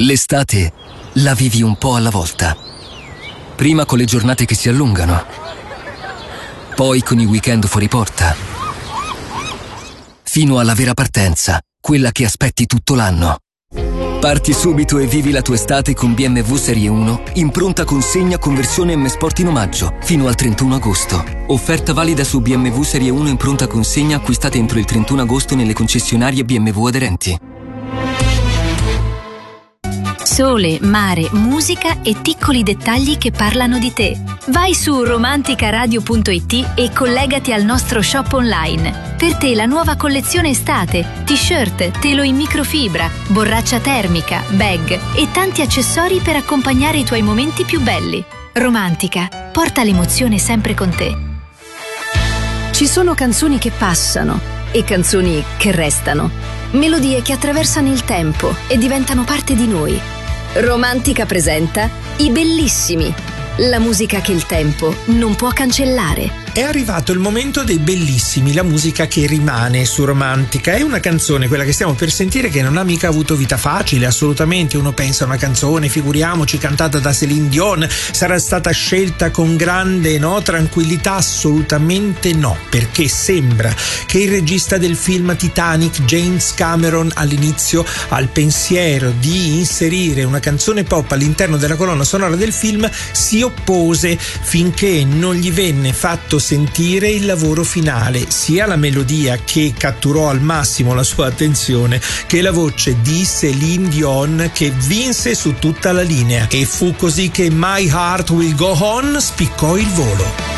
L'estate la vivi un po' alla volta. Prima con le giornate che si allungano, poi con i weekend fuori porta, fino alla vera partenza, quella che aspetti tutto l'anno. Parti subito e vivi la tua estate con BMW Serie 1 in pronta consegna con versione M Sport in omaggio fino al 31 agosto. Offerta valida su BMW Serie 1 in pronta consegna acquistate entro il 31 agosto nelle concessionarie BMW aderenti. Sole, mare, musica e piccoli dettagli che parlano di te. Vai su romanticaradio.it e collegati al nostro shop online. Per te la nuova collezione estate, t-shirt, telo in microfibra, borraccia termica, bag e tanti accessori per accompagnare i tuoi momenti più belli. Romantica, porta l'emozione sempre con te. Ci sono canzoni che passano e canzoni che restano. Melodie che attraversano il tempo e diventano parte di noi. Romantica presenta I Bellissimi, la musica che il tempo non può cancellare. È arrivato il momento dei bellissimi, la musica che rimane su Romantica. È una canzone, quella che stiamo per sentire, che non ha mica avuto vita facile, assolutamente. Uno pensa a una canzone, figuriamoci, cantata da Céline Dion, sarà stata scelta con grande tranquillità? Assolutamente no, perché sembra che il regista del film Titanic, James Cameron, all'inizio al pensiero di inserire una canzone pop all'interno della colonna sonora del film si oppose finché non gli venne fatto sentire il lavoro finale, sia la melodia, che catturò al massimo la sua attenzione, che la voce di Céline Dion, che vinse su tutta la linea. E fu così che My Heart Will Go On spiccò il volo.